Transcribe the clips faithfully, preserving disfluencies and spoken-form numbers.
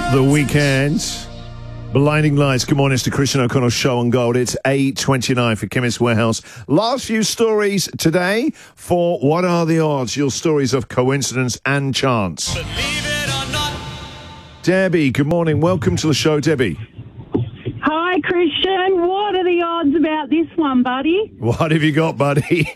The Weekend. Blinding Lights. Good morning, it's the Christian O'Connell Show on Gold. It's eight twenty-nine for Chemist Warehouse. Last few stories today for What Are the Odds? Your stories of coincidence and chance. Believe it or not. Debbie, good morning. Welcome to the show, Debbie. Hi, Christian. What are the odds about this one, buddy? What have you got, buddy?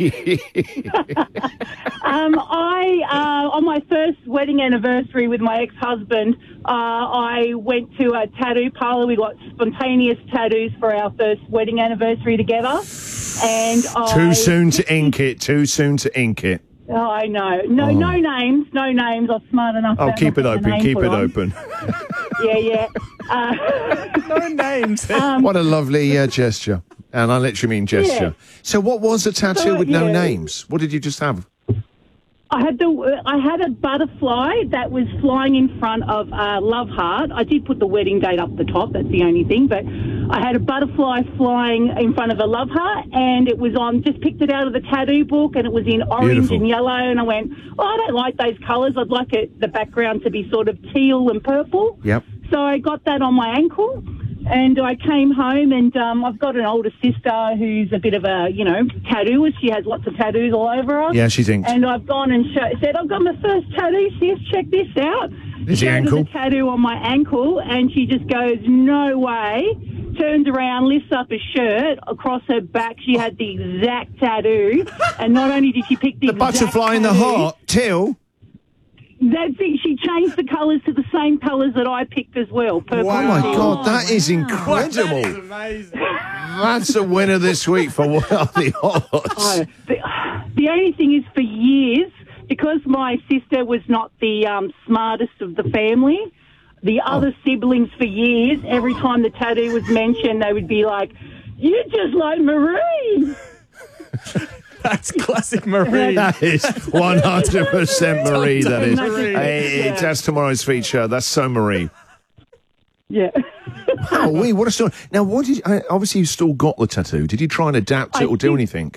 um, I, uh, on my first wedding anniversary with my ex-husband, uh, I went to a tattoo parlour. We got spontaneous tattoos for our first wedding anniversary together. And I, Too soon to ink it. Too soon to ink it. Oh, I know. No, Oh. no names. No names. I'm smart enough. Oh, to keep it not put a open. name Keep put it on. open. Yeah, yeah. Uh, No names. um, What a lovely uh, gesture. And I literally mean gesture. Yeah. So what was a tattoo So, with no yeah. names? What did you just have? I had the I had a butterfly that was flying in front of a love heart. I did put the wedding date up the top. That's the only thing. But I had a butterfly flying in front of a love heart, and it was on. Just picked it out of the tattoo book, and it was in orange Beautiful. and yellow. And I went, oh, I don't like those colours. I'd like it the background to be sort of teal and purple. Yep. So I got that on my ankle. And I came home, and um, I've got an older sister who's a bit of a, you know, tattooist. She has lots of tattoos all over her. Yeah, she's inked. And I've gone and show, said, I've got my first tattoo, sis, check this out. Is the Showed her ankle? the tattoo on my ankle, and she just goes, no way. Turns around, lifts up a shirt. Across her back, she had the exact tattoo. And not only did she pick the, The exact butterfly in the tattoo, heart, Till. That's it. She changed the colours to the same colours that I picked as well. Purple Oh, and my teal. God, that is That incredible. is amazing. That's a winner this week for What Are the Odds? Oh, the, the only thing is, for years, because my sister was not the um, smartest of the family, the other siblings for years, every time the tattoo was mentioned, they would be like, "You're just like Marie." That's classic Marie. That is one hundred percent Marie, that is. Marie. Hey, Yeah. that's tomorrow's feature. That's so Marie. Yeah. Wow, wee, what a story. Now, what did I, obviously you still got the tattoo. Did you try and adapt it I or do did. anything?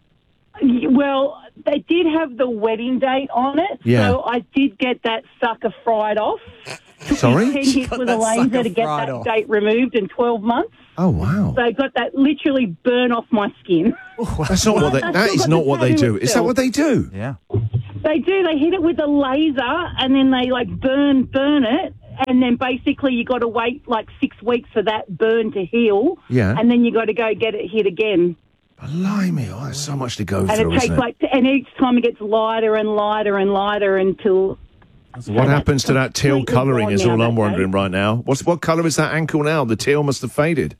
Well, they did have the wedding date on it, Yeah. so I did get that sucker fried off. Sorry? ten hits Got with a that laser sucker to get fried that off. date removed in twelve months. Oh, wow. So I got that literally burn off my skin. That's not what they, I that still is got not the what they tattoo do. Is that itself. what they do? Yeah. They do. They hit it with a laser, and then they like burn, burn it, and then basically you got to wait like six weeks for that burn to heal. Yeah. And then you got to go get it hit again, Blimey, oh, there's so much to go and through, it takes isn't it? like, and each time it gets lighter and lighter and lighter until. What happens to that teal completely colouring gone is now, all I'm that wondering day. right now. What's What colour is that ankle now? The teal must have faded.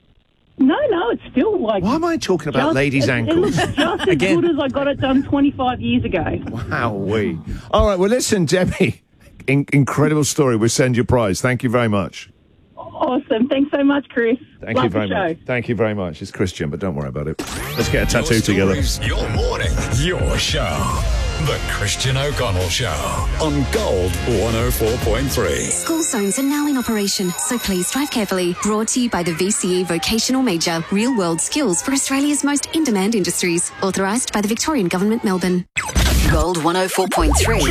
No, no, it's still like. Why am I talking about just- ladies' it, ankles? It looks just as Again. good as I got it done twenty-five years ago. Wowee. All right, well, listen, Debbie, in- incredible story. We'll send you a prize. Thank you very much. Awesome. Thanks so much, Chris. Thank Love you very the show. much. Thank you very much. It's Christian, but don't worry about it. Let's get a tattoo together. Your morning, your show. The Christian O'Connell Show on Gold one oh four point three. School zones are now in operation, so please drive carefully. Brought to you by the V C E Vocational Major, Real World Skills for Australia's most in-demand industries. Authorised by the Victorian Government, Melbourne. Gold one oh four point three.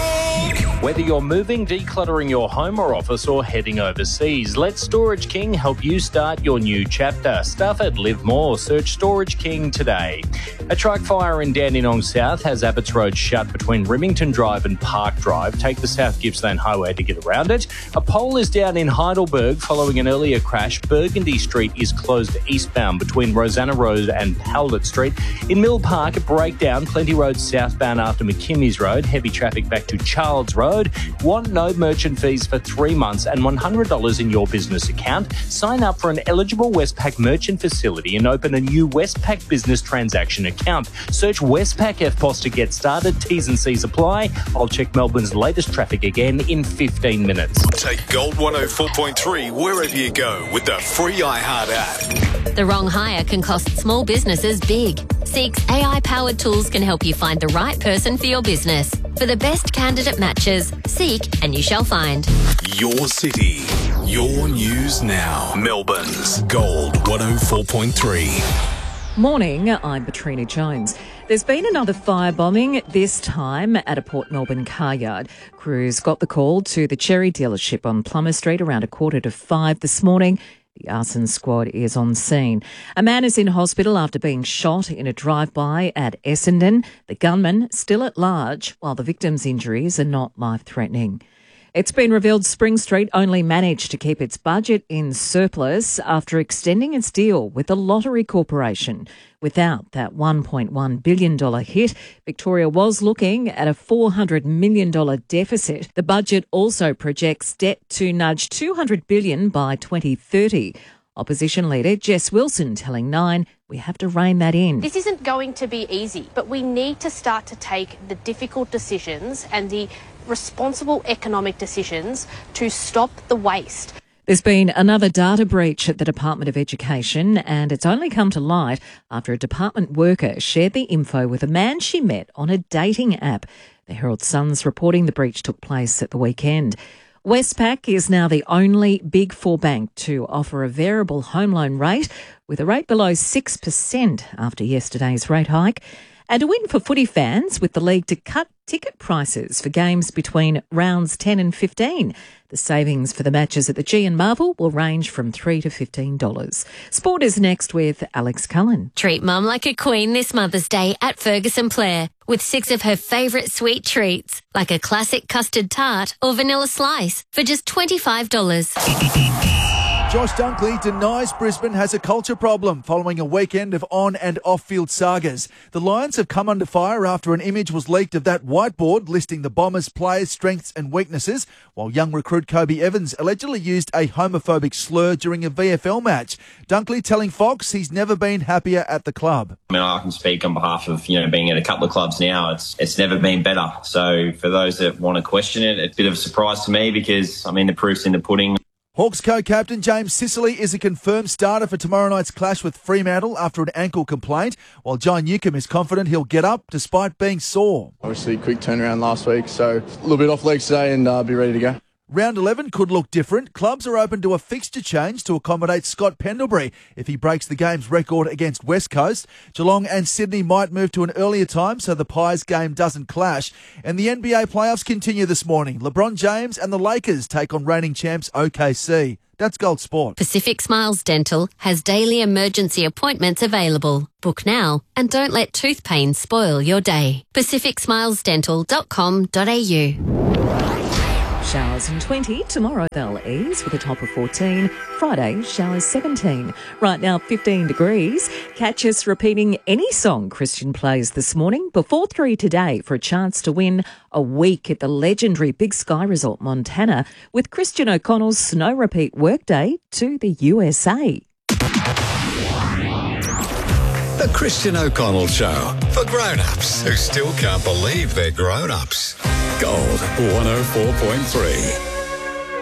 Whether you're moving, decluttering your home or office, or heading overseas, let Storage King help you start your new chapter. Stuff it, live more. Search Storage King today. A truck fire in Dandenong South has Abbots Road shut between Remington Drive and Park Drive. Take the South Gippsland Highway to get around it. A pole is down in Heidelberg following an earlier crash. Burgundy Street is closed eastbound between Rosanna Road and Haldett Street. In Mill Park, a breakdown. Plenty Road southbound after McKimmy's Road. Heavy traffic back to Charles Road. Want no merchant fees for three months and one hundred dollars in your business account? Sign up for an eligible Westpac merchant facility and open a new Westpac business transaction account. Search Westpac F P O S to get started. T's and C's apply. I'll check Melbourne's latest traffic again in fifteen minutes. Take Gold one oh four point three wherever you go with the free iHeart app. The wrong hire can cost small businesses big. Seek's A I-powered tools can help you find the right person for your business. For the best candidate matches, seek and you shall find. Your city, your news now. Melbourne's Gold one oh four point three. Morning, I'm Petrina Jones. There's been another firebombing, this time at a Port Melbourne car yard. Crews got the call to the Cherry dealership on Plummer Street around a quarter to five this morning. The arson squad is on scene. A man is in hospital after being shot in a drive-by at Essendon. The gunman still at large, while the victim's injuries are not life-threatening. It's been revealed Spring Street only managed to keep its budget in surplus after extending its deal with the Lottery Corporation. Without that one point one billion dollars hit, Victoria was looking at a four hundred million dollars deficit. The budget also projects debt to nudge two hundred billion dollars by twenty thirty. Opposition leader Jess Wilson telling Nine, we have to rein that in. This isn't going to be easy, but we need to start to take the difficult decisions and the responsible economic decisions to stop the waste. There's been another data breach at the Department of Education, and it's only come to light after a department worker shared the info with a man she met on a dating app. The Herald Sun's reporting the breach took place at the weekend. Westpac is now the only Big Four bank to offer a variable home loan rate, with a rate below six percent after yesterday's rate hike. And a win for footy fans with the league to cut ticket prices for games between rounds ten and fifteen. The savings for the matches at the G and Marvel will range from three dollars to fifteen dollars. Sport is next with Alex Cullen. Treat Mum like a queen this Mother's Day at Ferguson Blair with six of her favourite sweet treats, like a classic custard tart or vanilla slice for just twenty-five dollars. Josh Dunkley denies Brisbane has a culture problem following a weekend of on- and off-field sagas. The Lions have come under fire after an image was leaked of that whiteboard listing the Bombers' players' strengths and weaknesses, while young recruit Kobe Evans allegedly used a homophobic slur during a V F L match. Dunkley telling Fox he's never been happier at the club. I mean, I can speak on behalf of, you know, being at a couple of clubs now. It's it's never been better. So for those that want to question it, it's a bit of a surprise to me because, I mean, the proof's in the pudding. Hawks co-captain James Sicily is a confirmed starter for tomorrow night's clash with Fremantle after an ankle complaint, while John Newcombe is confident he'll get up despite being sore. Obviously, quick turnaround last week, so a little bit off legs today and uh, be ready to go. Round eleven could look different. Clubs are open to a fixture change to accommodate Scott Pendlebury if he breaks the game's record against West Coast. Geelong and Sydney might move to an earlier time so the Pies game doesn't clash. And the N B A playoffs continue this morning. LeBron James and the Lakers take on reigning champs O K C. That's Gold Sport. Pacific Smiles Dental has daily emergency appointments available. Book now and don't let tooth pain spoil your day. pacific smiles dental dot com dot a u. Showers in twenty. Tomorrow they'll ease with a top of fourteen. Friday, showers seventeen. Right now, fifteen degrees. Catch us repeating any song Christian plays this morning before three today for a chance to win a week at the legendary Big Sky Resort, Montana, with Christian O'Connell's Snow Repeat Workday to the U S A. The Christian O'Connell Show for grown-ups who still can't believe they're grown-ups. Gold one oh four point three.